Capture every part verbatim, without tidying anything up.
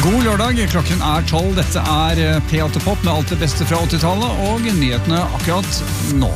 God lørdag, klokken er tolv. Dette er P åtte Pop med alt det beste fra åttitallet og nyhetene akkurat nå.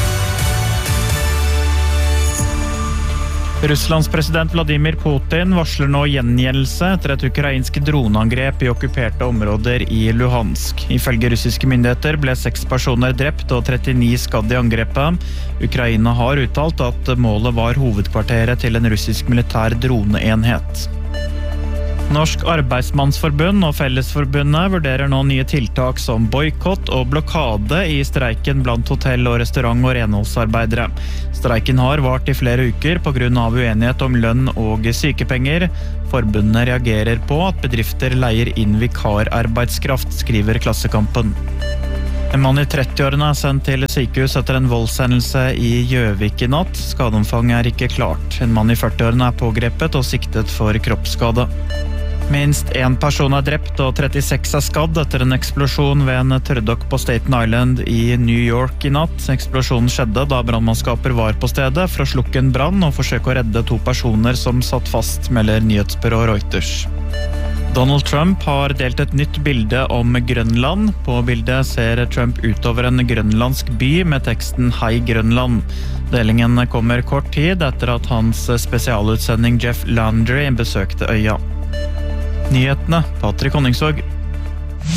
Russlands president Vladimir Putin varsler nå gjengjeldelse etter et ukrainsk droneangrep i okkuperte områder i Luhansk. Ifølge russiske myndigheter ble seks personer drept og trettini skadd i angrepet. Ukraina har uttalt at målet var hovedkvarteret til en russisk militær droneenhet. Norsk Arbeidsmannsforbund og Fellesforbundet vurderer nå nye tiltak som boykott og blokade i streiken blant hotell- og restaurant- og renholdsarbeidere. Streiken har vart i flere uker på grunn av uenighet om lønn og sykepenger. Forbundet reagerer på at bedrifter leier inn vikararbeidskraft, skriver Klassekampen. En mann i trettiårene er sendt til sykehus etter en voldshendelse i Gjøvik i natt. Skadeomfanget er ikke klart. En mann i førtiårene er pågrepet og siktet for kroppsskade. Minst en person er drept og trettiseks er skadd etter en eksplosjon ved en tørrdokk på Staten Island i New York i natt. Eksplosjonen skjedde da brannmannskaper var på stedet for å slukke en brann og forsøke å redde to personer som satt fast, melder nyhetsbyrå Reuters. Donald Trump har delt et nytt bilde om Grønland. På bildet ser Trump utover en grønlandsk by med teksten «Hei Grønland». Delingen kommer kort tid etter at hans spesialutsending Jeff Landry besøkte øya. Nyhetene, Patrick Honningsvåg.